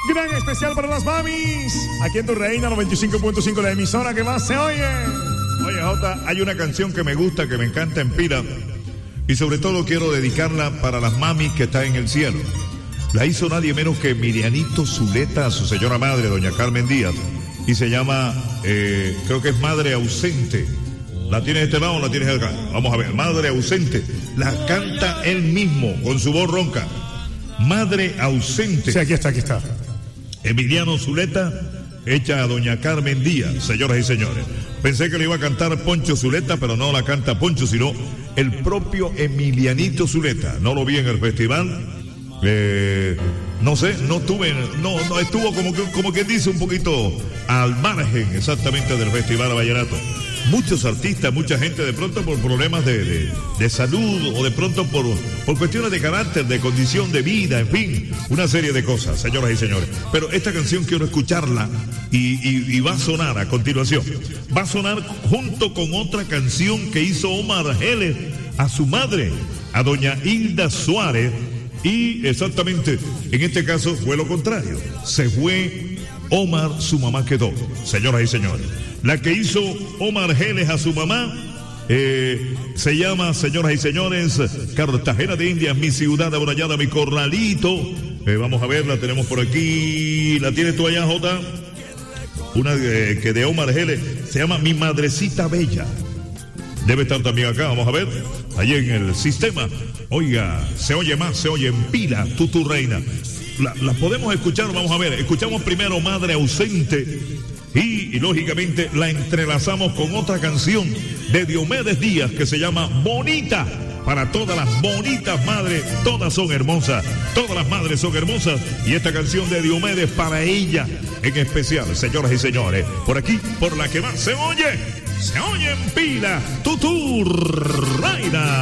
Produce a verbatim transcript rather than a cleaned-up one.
Gran especial para las mamis. Aquí en Tu Reina noventa y cinco punto cinco, la emisora que más se oye. Oye, Jota, hay una canción que me gusta, que me encanta en pila. Y sobre todo quiero dedicarla para las mamis que están en el cielo. La hizo nadie menos que Mirianito Zuleta, a su señora madre, doña Carmen Díaz. Y se llama, eh, creo que es Madre Ausente. ¿La tienes de este lado o la tienes de acá? Vamos a ver, Madre Ausente. La canta él mismo, con su voz ronca. Madre Ausente. Sí, aquí está, aquí está. Emiliano Zuleta, hecha a doña Carmen Díaz, señoras y señores. Pensé que le iba a cantar Poncho Zuleta, pero no la canta Poncho, sino el propio Emilianito Zuleta. No lo vi en el festival. Eh, no sé, no tuve, no, no estuvo como que, como que dice un poquito al margen exactamente del Festival Vallenato. Muchos artistas, mucha gente de pronto por problemas de, de, de salud o de pronto por, por cuestiones de carácter, de condición de vida, en fin, una serie de cosas, señoras y señores. Pero esta canción quiero escucharla y, y, y va a sonar a continuación. Va a sonar junto con otra canción que hizo Omar Geles a su madre, a doña Hilda Suárez. Y exactamente, en este caso fue lo contrario. Se fue Omar, su mamá quedó, señoras y señores. La que hizo Omar Geles a su mamá eh, se llama, señoras y señores, Cartagena de Indias, mi ciudad amurallada, mi corralito. Eh, vamos a ver, la tenemos por aquí. ¿La tienes tú allá, Jota? Una eh, que de Omar Geles se llama Mi Madrecita Bella. Debe estar también acá, vamos a ver, allí en el sistema. Oiga, se oye más, se oye en pila, tú, tu reina. La, la podemos escuchar, vamos a ver. Escuchamos primero Madre Ausente y, y lógicamente la entrelazamos con otra canción de Diomedes Díaz que se llama Bonita. Para todas las bonitas madres, todas son hermosas, todas las madres son hermosas. Y esta canción de Diomedes para ella en especial, señoras y señores. Por aquí, por la que más se oye, se oye en pila, tu, tu reina.